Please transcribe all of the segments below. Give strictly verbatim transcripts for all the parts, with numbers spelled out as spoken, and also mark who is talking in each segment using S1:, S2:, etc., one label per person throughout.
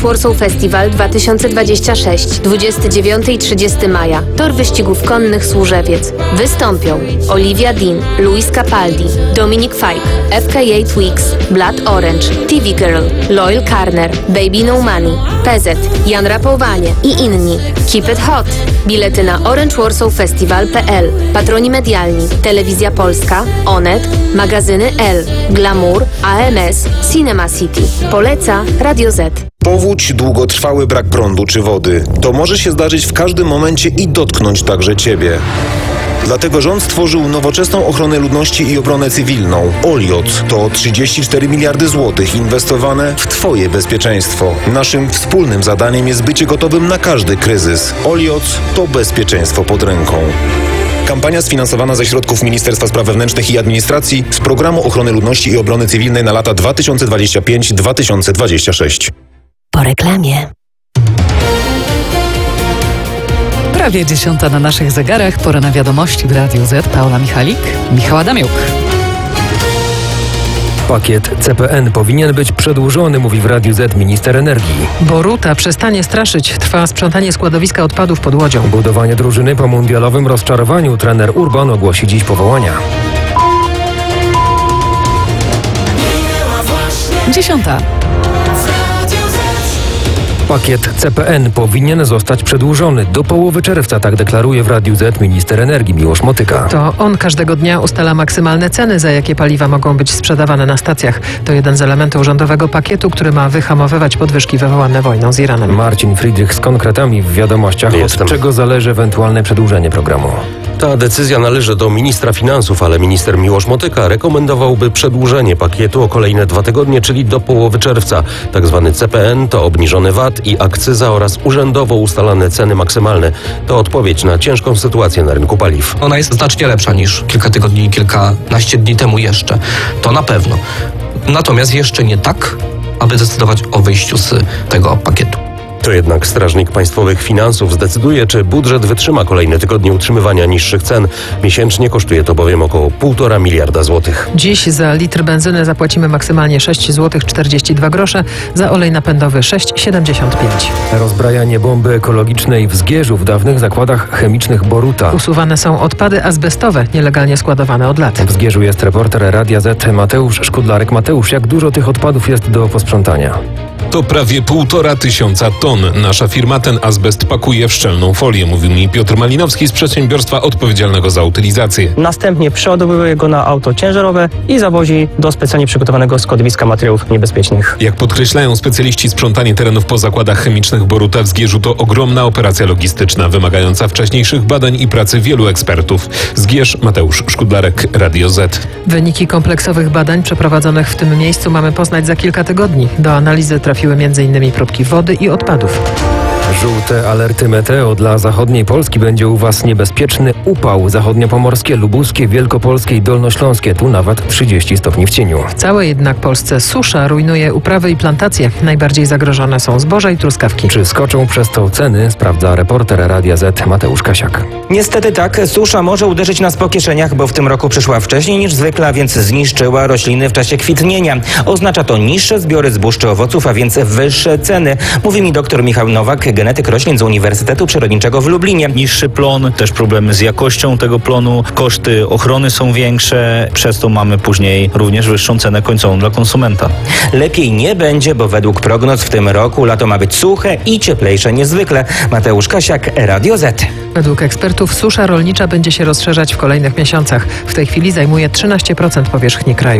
S1: Warsaw Festival dwa tysiące dwudziesty szósty, dwudziestego dziewiątego i trzydziestego maja. Tor wyścigów konnych Służewiec. Wystąpią Olivia Dean, Luis Capaldi, Dominic Fike, F K A Twigs, Blood Orange, T V Girl, Loyal Carner, Baby No Money, P Z, Jan Rapowanie i inni. Keep it hot! Bilety na orange warsaw festival kropka p l. Patroni medialni: Telewizja Polska, Onet, magazyny L, Glamour, A M S, Cinema City. Poleca Radio Z.
S2: Powódź, długotrwały brak prądu czy wody. To może się zdarzyć w każdym momencie i dotknąć także Ciebie. Dlatego rząd stworzył nowoczesną ochronę ludności i obronę cywilną. Oliot to trzydzieści cztery miliardy złotych inwestowane w Twoje bezpieczeństwo. Naszym wspólnym zadaniem jest bycie gotowym na każdy kryzys. Oliot to bezpieczeństwo pod ręką. Kampania sfinansowana ze środków Ministerstwa Spraw Wewnętrznych i Administracji z Programu Ochrony Ludności i Obrony Cywilnej na lata dwa tysiące dwudziesty piąty do dwa tysiące dwudziestego szóstego.
S3: Po reklamie.
S4: Prawie dziesiąta na naszych zegarach. Pora na wiadomości w Radiu Z. Paula Michalik, Michał Adamiuk.
S5: Pakiet C P N powinien być przedłużony, mówi w Radiu Z minister energii.
S6: Boruta przestanie straszyć. Trwa sprzątanie składowiska odpadów pod Łodzią.
S5: Budowanie drużyny po mundialowym rozczarowaniu. Trener Urban ogłosi dziś powołania.
S4: Dziesiąta.
S5: Pakiet C P N powinien zostać przedłużony do połowy czerwca, tak deklaruje w Radiu Z minister energii Miłosz Motyka.
S6: To on każdego dnia ustala maksymalne ceny, za jakie paliwa mogą być sprzedawane na stacjach. To jeden z elementów rządowego pakietu, który ma wyhamowywać podwyżki wywołane wojną z Iranem.
S5: Marcin Friedrich z konkretami w wiadomościach.
S7: Jestem.
S5: Od czego zależy ewentualne przedłużenie programu?
S7: Ta decyzja należy do ministra finansów, ale minister Miłosz Motyka rekomendowałby przedłużenie pakietu o kolejne dwa tygodnie, czyli do połowy czerwca. Tak zwany C P N to obniżony V A T i akcyza oraz urzędowo ustalane ceny maksymalne. To odpowiedź na ciężką sytuację na rynku paliw.
S8: Ona jest znacznie lepsza niż kilka tygodni, kilkanaście dni temu jeszcze. To na pewno. Natomiast jeszcze nie tak, aby decydować o wyjściu z tego pakietu.
S7: To jednak Strażnik Państwowych Finansów zdecyduje, czy budżet wytrzyma kolejne tygodnie utrzymywania niższych cen. Miesięcznie kosztuje to bowiem około półtora miliarda złotych.
S6: Dziś za litr benzyny zapłacimy maksymalnie sześć złotych czterdzieści dwa grosze, za olej napędowy sześć złotych siedemdziesiąt pięć.
S5: Rozbrajanie bomby ekologicznej w Zgierzu w dawnych zakładach chemicznych Boruta.
S6: Usuwane są odpady azbestowe, nielegalnie składowane od lat.
S5: W Zgierzu jest reporter Radia Z Mateusz Szkudlarek. Mateusz, jak dużo tych odpadów jest do posprzątania?
S9: To prawie półtora tysiąca ton. Nasza firma ten azbest pakuje w szczelną folię, mówił mi Piotr Malinowski z przedsiębiorstwa odpowiedzialnego za utylizację.
S10: Następnie przeładowuje go na auto ciężarowe i zawozi do specjalnie przygotowanego składowiska materiałów niebezpiecznych.
S9: Jak podkreślają specjaliści, sprzątanie terenów po zakładach chemicznych Boruta w Zgierzu to ogromna operacja logistyczna, wymagająca wcześniejszych badań i pracy wielu ekspertów. Zgierz, Mateusz Szkudlarek, Radio Z.
S6: Wyniki kompleksowych badań przeprowadzonych w tym miejscu mamy poznać za kilka tygodni. Do analizy trafiły między innymi próbki wody i odpadów.
S5: Żółte alerty meteo dla zachodniej Polski. Będzie u Was niebezpieczny upał. Zachodniopomorskie, lubuskie, wielkopolskie i dolnośląskie. Tu nawet trzydzieści stopni w cieniu.
S6: W całej jednak Polsce susza rujnuje uprawy i plantacje. Najbardziej zagrożone są zboża i truskawki.
S5: Czy skoczą przez to ceny? Sprawdza reporter Radia Z Mateusz Kasiak.
S11: Niestety tak, susza może uderzyć nas po kieszeniach, bo w tym roku przyszła wcześniej niż zwykle, a więc zniszczyła rośliny w czasie kwitnienia. Oznacza to niższe zbiory zbóż czy owoców, a więc wyższe ceny. Mówi mi dr Michał Nowak, genetyk roślin z Uniwersytetu Przyrodniczego w Lublinie.
S12: Niższy plon, też problemy z jakością tego plonu, koszty ochrony są większe, przez to mamy później również wyższą cenę końcową dla konsumenta.
S11: Lepiej nie będzie, bo według prognoz w tym roku lato ma być suche i cieplejsze niezwykle. Mateusz Kasiak, Radio Z.
S6: Według ekspertów susza rolnicza będzie się rozszerzać w kolejnych miesiącach. W tej chwili zajmuje trzynaście procent powierzchni kraju.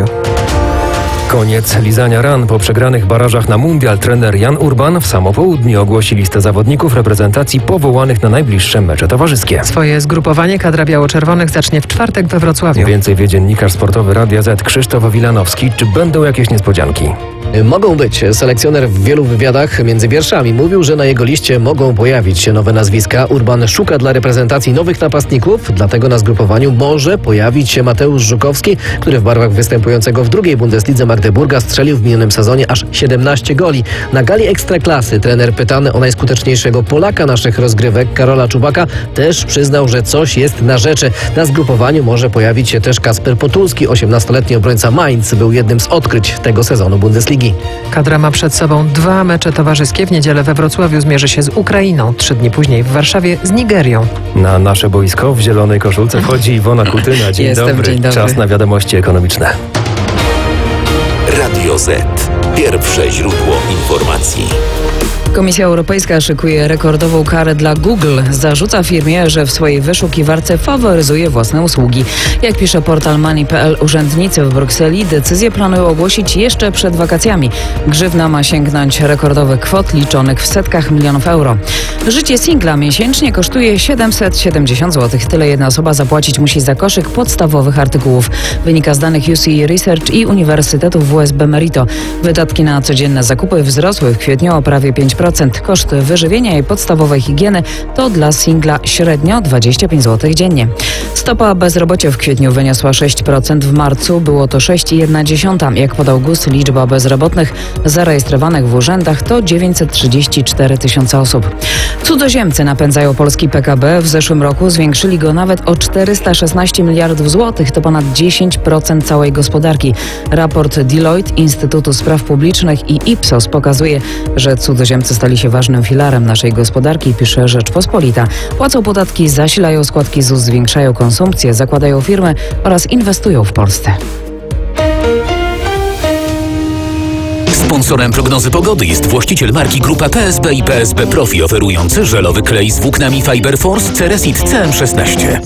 S5: Koniec lizania ran. Po przegranych barażach na mundial trener Jan Urban w samo południe ogłosi listę zawodników reprezentacji powołanych na najbliższe mecze towarzyskie.
S6: Swoje zgrupowanie kadra biało-czerwonych zacznie w czwartek we Wrocławiu.
S5: Więcej wie dziennikarz sportowy Radia Z Krzysztof Wilanowski. Czy będą jakieś niespodzianki?
S13: Mogą być. Selekcjoner w wielu wywiadach między wierszami mówił, że na jego liście mogą pojawić się nowe nazwiska. Urban szuka dla reprezentacji nowych napastników, dlatego na zgrupowaniu może pojawić się Mateusz Żukowski, który w barwach występującego w drugiej Bundeslidze Magdeburga strzelił w minionym sezonie aż siedemnaście goli. Na gali Ekstraklasy trener pytany o najskuteczniejszego Polaka naszych rozgrywek, Karola Czubaka, też przyznał, że coś jest na rzeczy. Na zgrupowaniu może pojawić się też Kasper Potulski, osiemnastoletni obrońca Mainz, był jednym z odkryć tego sezonu Bundesligi. Ligi.
S6: Kadra ma przed sobą dwa mecze towarzyskie. W niedzielę we Wrocławiu zmierzy się z Ukrainą, trzy dni później w Warszawie z Nigerią.
S5: Na nasze boisko w zielonej koszulce wchodzi Iwona Kutyna. Dzień
S4: Jestem,
S5: dobry.
S4: dzień dobry.
S5: Czas na wiadomości ekonomiczne.
S3: Radio Z. Pierwsze źródło informacji.
S4: Komisja Europejska szykuje rekordową karę dla Google. Zarzuca firmie, że w swojej wyszukiwarce faworyzuje własne usługi. Jak pisze portal money kropka p l, urzędnicy w Brukseli decyzję planują ogłosić jeszcze przed wakacjami. Grzywna ma sięgnąć rekordowych kwot liczonych w setkach milionów euro. Życie singla miesięcznie kosztuje siedemset siedemdziesiąt złotych. Tyle jedna osoba zapłacić musi za koszyk podstawowych artykułów. Wynika z danych U C Research i Uniwersytetu W S B Merito. Wydatki na codzienne zakupy wzrosły w kwietniu o prawie pięć procent. Koszt wyżywienia i podstawowej higieny to dla singla średnio dwadzieścia pięć złotych dziennie. Stopa bezrobocia w kwietniu wyniosła sześć procent, w marcu było to sześć przecinek jedna dziesiąta. Jak podał G U S, liczba bezrobotnych zarejestrowanych w urzędach to dziewięćset trzydzieści cztery tysiące osób. Cudzoziemcy napędzają polski P K B. W zeszłym roku zwiększyli go nawet o czterysta szesnaście miliardów złotych, to ponad dziesięć procent całej gospodarki. Raport Deloitte, Instytutu Spraw Publicznych i Ipsos pokazuje, że cudzoziemcy stali się ważnym filarem naszej gospodarki, pisze Rzeczpospolita. Płacą podatki, zasilają składki Z U S, zwiększają konsumpcję, zakładają firmy oraz inwestują w Polsce.
S3: Sponsorem prognozy pogody jest właściciel marki Grupa P S B i P S B Profi, oferujący żelowy klej z włóknami Fiber Force Ceresit C M szesnaście.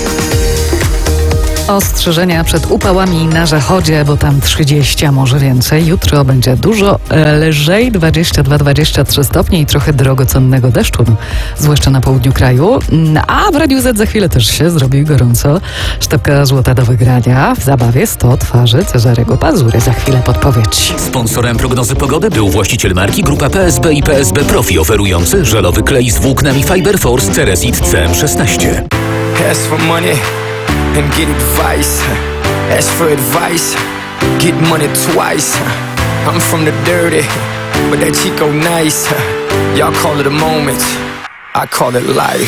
S4: Ostrzeżenia przed upałami na zachodzie, bo tam trzydzieści, a może więcej. Jutro będzie dużo lżej, dwadzieścia dwa dwadzieścia trzy stopnie i trochę drogocennego deszczu, no, zwłaszcza na południu kraju. A w Radiu Z za chwilę też się zrobi gorąco. Sztabka złota do wygrania. W zabawie sto twarzy Cezarego Pazury. Za chwilę podpowiedź.
S3: Sponsorem prognozy pogody był właściciel marki Grupa P S B i P S B Profi, oferujący żelowy klej z włóknami Fiber Force Ceresit C M szesnaście.
S14: Ask for money and get advice. Ask for advice, get money twice. I'm from the dirty, but that Chico nice. Y'all call it a moment, I call it life.